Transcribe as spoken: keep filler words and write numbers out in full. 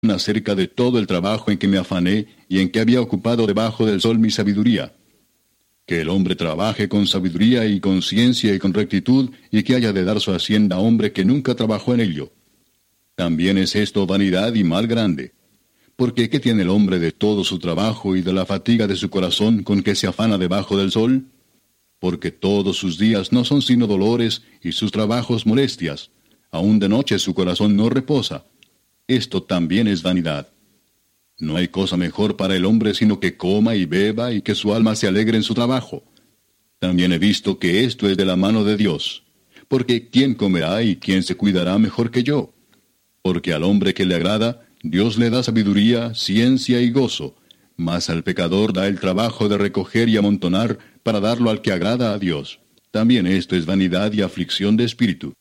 acerca de todo el trabajo en que me afané y en que había ocupado debajo del sol mi sabiduría. Que el hombre trabaje con sabiduría y con ciencia y con rectitud, y que haya de dar su hacienda a hombre que nunca trabajó en ello. También es esto vanidad y mal grande. Porque ¿qué tiene el hombre de todo su trabajo y de la fatiga de su corazón con que se afana debajo del sol? Porque todos sus días no son sino dolores y sus trabajos molestias. Aun de noche su corazón no reposa. Esto también es vanidad. No hay cosa mejor para el hombre sino que coma y beba y que su alma se alegre en su trabajo. También he visto que esto es de la mano de Dios. Porque ¿quién comerá y quién se cuidará mejor que yo? Porque al hombre que le agrada, Dios le da sabiduría, ciencia y gozo, mas al pecador da el trabajo de recoger y amontonar para darlo al que agrada a Dios. También esto es vanidad y aflicción de espíritu.